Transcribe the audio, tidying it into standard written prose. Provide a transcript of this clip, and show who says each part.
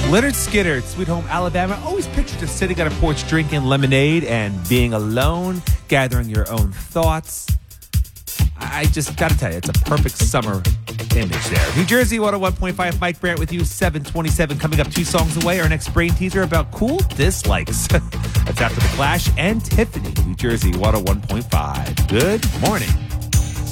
Speaker 1: Leonard Skinner, Sweet Home Alabama, always pictured us sitting on a porch drinking lemonade and being alone, gathering your own thoughts. I just got to tell you, it's a perfect summer image there. New Jersey 101.5, Mike Brandt with you, 727 coming up 2 songs away. Our next brain teaser about cool dislikes. That's after The Clash and Tiffany, New Jersey 101.5. Good morning.